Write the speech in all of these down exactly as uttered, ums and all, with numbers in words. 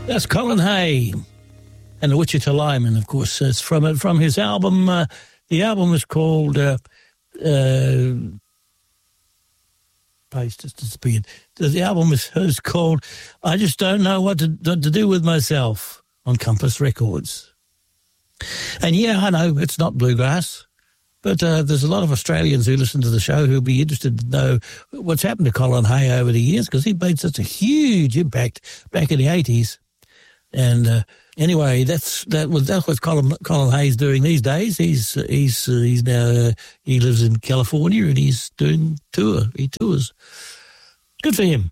That's Colin Hay and the Wichita Lineman, of course. It's from from his album. Uh, the album is called uh, uh, Paste just disappeared. The album is, is called I Just Don't Know What to, what to Do With Myself on Compass Records. And yeah, I know it's not bluegrass, but uh, there's a lot of Australians who listen to the show who'll be interested to know what's happened to Colin Hay over the years, because he made such a huge impact back in the eighties. And uh, anyway, that's that was that's what Colin Colin Hay's doing these days. He's he's uh, he's now uh, he lives in California and he's doing tour. He tours. Good for him.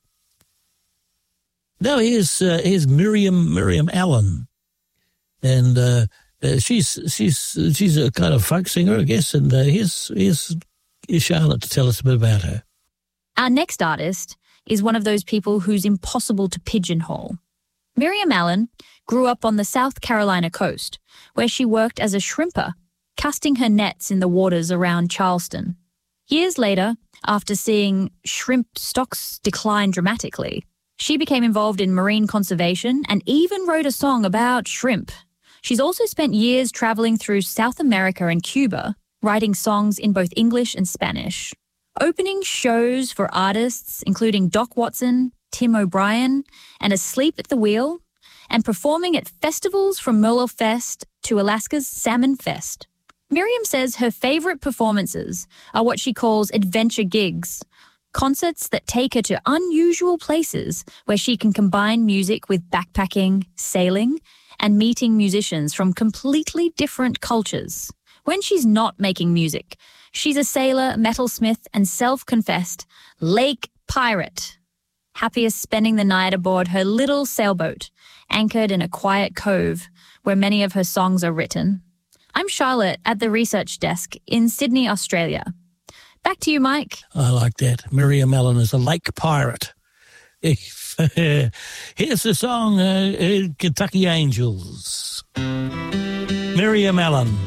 Now here's uh, here's Miriam Miriam Allen, and uh, uh, she's she's she's a kind of folk singer, I guess. And uh, here's here's here's Charlotte to tell us a bit about her. Our next artist is one of those people who's impossible to pigeonhole. Miriam Allen grew up on the South Carolina coast, where she worked as a shrimper, casting her nets in the waters around Charleston. Years later, after seeing shrimp stocks decline dramatically, she became involved in marine conservation and even wrote a song about shrimp. She's also spent years traveling through South America and Cuba, writing songs in both English and Spanish. Opening shows for artists including Doc Watson, Tim O'Brien, and Asleep at the Wheel, and performing at festivals from Merle Fest to Alaska's Salmon Fest. Miriam says her favourite performances are what she calls adventure gigs, concerts that take her to unusual places where she can combine music with backpacking, sailing, and meeting musicians from completely different cultures. When she's not making music, she's a sailor, metalsmith, and self-confessed lake pirate, happiest spending the night aboard her little sailboat, anchored in a quiet cove where many of her songs are written. I'm Charlotte at the research desk in Sydney, Australia. Back to you, Mike. I like that. Miriam Allen is a lake pirate. Here's the song, uh, Kentucky Angels. Miriam Allen.